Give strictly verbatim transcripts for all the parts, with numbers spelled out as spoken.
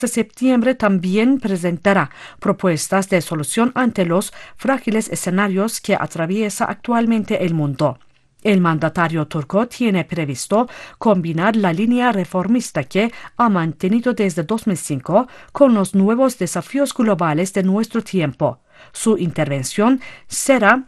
de septiembre también presentará propuestas de solución ante los frágiles escenarios que atraviesa actualmente el mundo. El mandatario turco tiene previsto combinar la línea reformista que ha mantenido desde dos mil cinco con los nuevos desafíos globales de nuestro tiempo. Su intervención será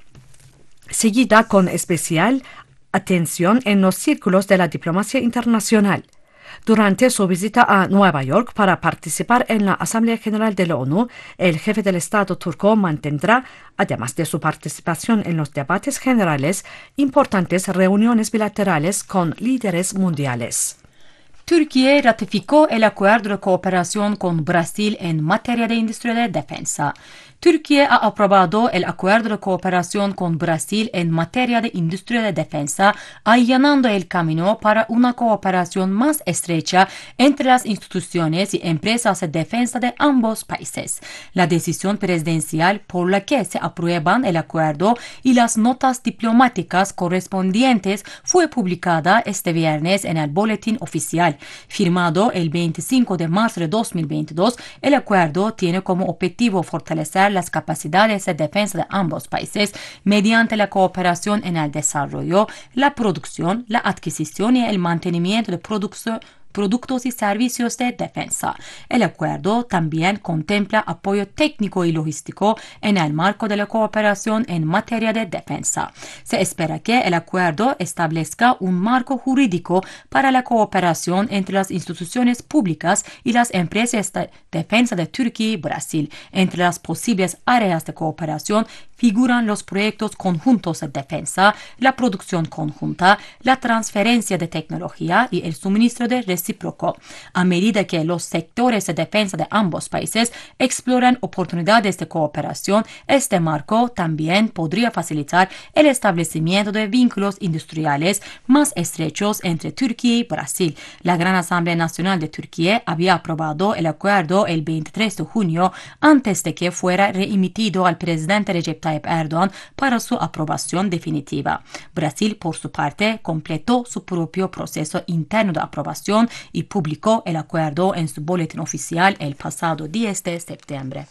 seguida con especial atención en los círculos de la diplomacia internacional. Durante su visita a Nueva York para participar en la Asamblea General de la ONU, el jefe del Estado turco mantendrá, además de su participación en los debates generales, importantes reuniones bilaterales con líderes mundiales. Türkiye ratificó el acuerdo de cooperación con Brasil en materia de industria de defensa. Türkiye ha aprobado el acuerdo de cooperación con Brasil en materia de industria de defensa, allanando el camino para una cooperación más estrecha entre las instituciones y empresas de defensa de ambos países. La decisión presidencial por la que se aprueban el acuerdo y las notas diplomáticas correspondientes fue publicada este viernes en el Boletín Oficial. Firmado el veinticinco de marzo de dos mil veintidós, el acuerdo tiene como objetivo fortalecer las capacidades de defensa de ambos países mediante la cooperación en el desarrollo, la producción, la adquisición y el mantenimiento de producción productos y servicios de defensa. El acuerdo también contempla apoyo técnico y logístico en el marco de la cooperación en materia de defensa. Se espera que el acuerdo establezca un marco jurídico para la cooperación entre las instituciones públicas y las empresas de defensa de Turquía y Brasil. Entre las posibles áreas de cooperación figuran los proyectos conjuntos de defensa, la producción conjunta, la transferencia de tecnología y el suministro de recíproco. A medida que los sectores de defensa de ambos países exploran oportunidades de cooperación, este marco también podría facilitar el establecimiento de vínculos industriales más estrechos entre Turquía y Brasil. La Gran Asamblea Nacional de Turquía había aprobado el acuerdo el veintitrés de junio antes de que fuera reemitido al presidente Recep Tayyip Erdoğan para su aprobación definitiva. Brasil, por su parte, completó su propio proceso interno de aprobación y publicó el acuerdo en su boletín oficial el pasado diez de septiembre.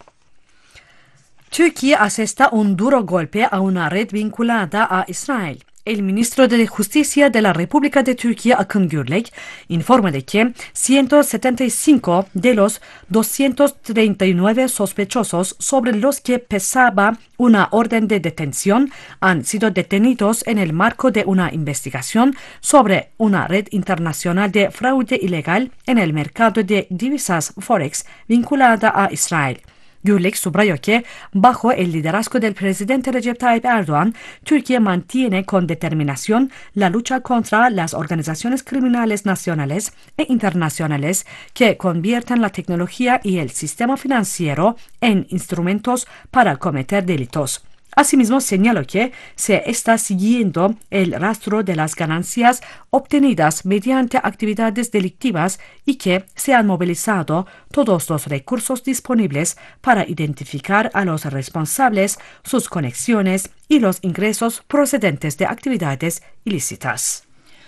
Turquía asesta un duro golpe a una red vinculada a Israel. El ministro de Justicia de la República de Turquía, Akın Gürlek, informa de que ciento setenta y cinco de los doscientos treinta y nueve sospechosos sobre los que pesaba una orden de detención han sido detenidos en el marco de una investigación sobre una red internacional de fraude ilegal en el mercado de divisas Forex vinculada a Israel. Gürlek subrayó que, bajo el liderazgo del presidente Recep Tayyip Erdoğan, Turquía mantiene con determinación la lucha contra las organizaciones criminales nacionales e internacionales que convierten la tecnología y el sistema financiero en instrumentos para cometer delitos. Asimismo, señaló que se está siguiendo el rastro de las ganancias obtenidas mediante actividades delictivas y que se han movilizado todos los recursos disponibles para identificar a los responsables, sus conexiones y los ingresos procedentes de actividades ilícitas.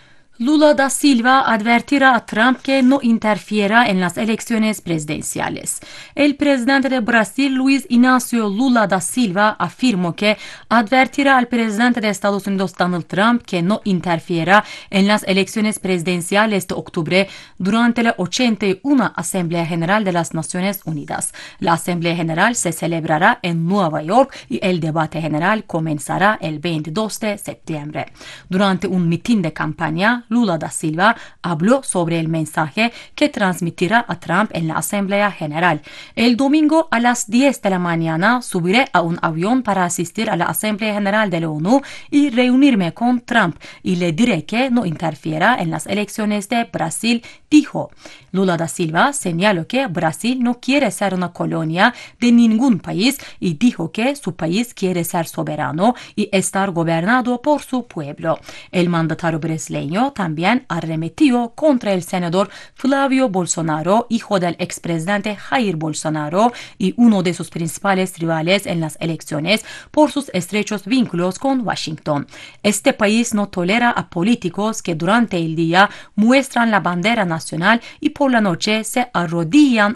Lula da Silva advertirá a Trump que no interfiera en las elecciones presidenciales. El presidente de Brasil, Luiz Inácio Lula da Silva, afirmó que advertirá al presidente de Estados Unidos, Donald Trump, que no interfiera en las elecciones presidenciales de octubre durante la ochenta y una Asamblea General de las Naciones Unidas. La Asamblea General se celebrará en Nueva York y el debate general comenzará el veintidós de septiembre. Durante un mitin de campaña, Lula da Silva habló sobre el mensaje que transmitirá a Trump en la Asamblea General. El domingo a las diez de la mañana subiré a un avión para asistir a la Asamblea General de la ONU y reunirme con Trump y le diré que no interfiera en las elecciones de Brasil, dijo. Lula da Silva señaló que Brasil no quiere ser una colonia de ningún país y dijo que su país quiere ser soberano y estar gobernado por su pueblo. El mandatario brasileño también arremetió contra el senador Flavio Bolsonaro, hijo del expresidente Jair Bolsonaro y uno de sus principales rivales en las elecciones, por sus estrechos vínculos con Washington. Este país no tolera a políticos que durante el día muestran la bandera nacional y por la noche se arrodillan